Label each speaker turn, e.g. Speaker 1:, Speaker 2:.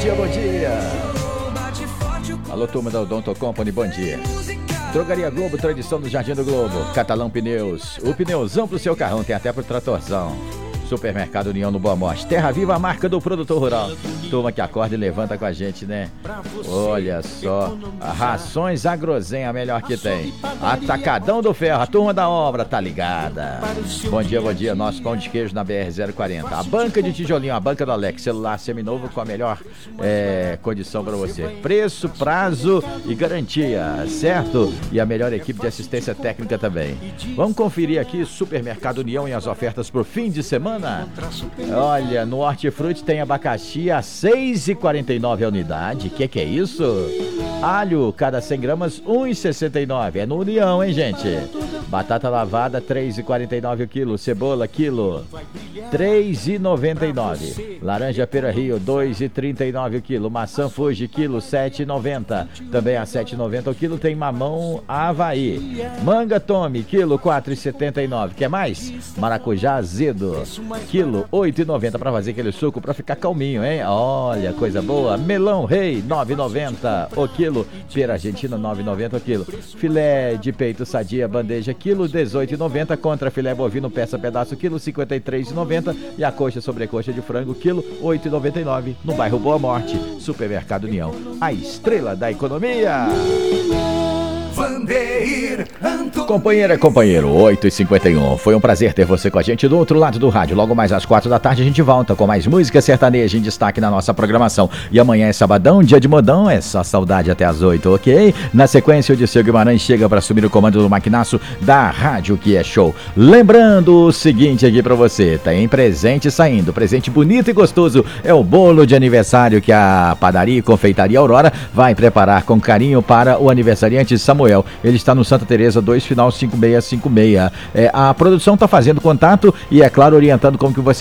Speaker 1: dia, bom dia. Alô, turma da Odonto Company, bom dia. Drogaria Globo, tradição do Jardim do Globo. Catalão Pneus, o pneuzão pro seu carrão, tem até pro tratorzão. Supermercado União no Boa Morte. Terra Viva, a marca do produtor rural. Turma que acorda e levanta com a gente, né? Olha só. Rações Agrozen, a melhor que tem. Atacadão do Ferro, a turma da obra tá ligada. Bom dia. Nosso pão de queijo na BR-040. A banca de tijolinho, a banca do Alex. Celular seminovo com a melhor condição para você. Preço, prazo e garantia, certo? E a melhor equipe de assistência técnica também. Vamos conferir aqui Supermercado União e as ofertas pro fim de semana. Olha, no Hortifruti tem abacaxi a R$ 6,49 a unidade. Que é isso? Alho, cada 100 gramas, R$ 1,69. É no União, hein, gente? Batata lavada, R$ 3,49 o quilo. Cebola, quilo, R$ 3,99. Laranja Pera Rio, R$ 2,39 o quilo. Maçã Fuji, quilo, R$ 7,90. Também a R$ 7,90 o quilo tem mamão Havaí. Manga Tome, quilo, R$ 4,79. Quer mais? Maracujá azedo, quilo, R$ 8,90 para fazer aquele suco, para ficar calminho, hein? Olha, coisa boa. Melão Rei, R$ 9,90 o quilo. Pera Argentina, R$ 9,90 o quilo. Filé de peito sadia, bandeja, quilo, R$ 18,90. Contra filé bovino, peça pedaço, quilo, R$ 53,90. E a coxa sobrecoxa de frango, quilo, R$ 8,99. No bairro Boa Morte. Supermercado União, a estrela da economia. Companheira, companheiro, 8h51. Foi um prazer ter você com a gente do outro lado do rádio. Logo mais às 4 da tarde a gente volta com mais música sertaneja em destaque na nossa programação. E amanhã é sabadão, dia de modão, é só saudade até às 8, ok? Na sequência, o Dirceu Guimarães chega para assumir o comando do maquinaço da rádio que é show. Lembrando o seguinte aqui pra você, tem presente saindo, presente bonito e gostoso. É o bolo de aniversário que a padaria e confeitaria Aurora vai preparar com carinho para o aniversariante Samuel. Ele está no Santa Teresa 2, final 5656. A produção está fazendo contato e, é claro, orientando como que você